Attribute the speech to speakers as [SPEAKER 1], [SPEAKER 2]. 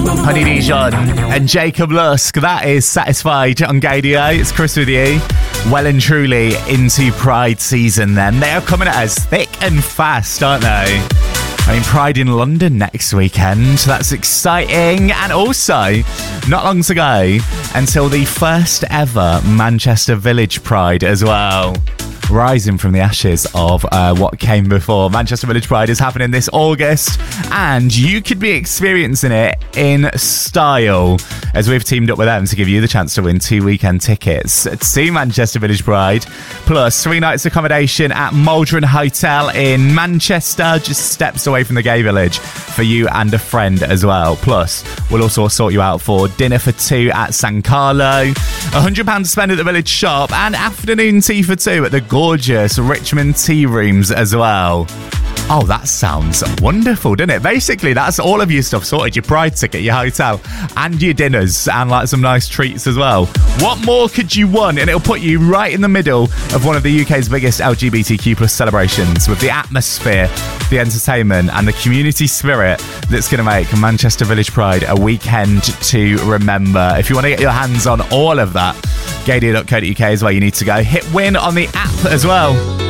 [SPEAKER 1] Honey Dijon and Jacob Lusk. That is Satisfied on Gadio. It's Chris with you. Well and truly into Pride season then. They are coming at us thick and fast, aren't they? I mean, Pride in London next weekend. That's exciting. And also, not long to go until the first ever Manchester Village Pride as well. Rising from the ashes of what came before. Manchester Village Pride is happening this August, and you could be experiencing it in style, as we've teamed up with them to give you the chance to win 2 weekend tickets to Manchester Village Pride, plus 3 nights accommodation at Maldron Hotel in Manchester, just steps away from the gay village, for you and a friend as well. Plus, we'll also sort you out for dinner for 2 at San Carlo, £100 to spend at the village shop, and afternoon tea for 2 at the gorgeous Richmond Tea Rooms as well. Oh, that sounds wonderful, doesn't it? Basically, that's all of your stuff sorted. Your Pride ticket, your hotel, and your dinners, and like some nice treats as well. What more could you want? And it'll put you right in the middle of one of the UK's biggest LGBTQ plus celebrations, with the atmosphere, the entertainment, and the community spirit that's going to make Manchester Village Pride a weekend to remember. If you want to get your hands on all of that, gadio.co.uk is where you need to go. Hit win on the app as well.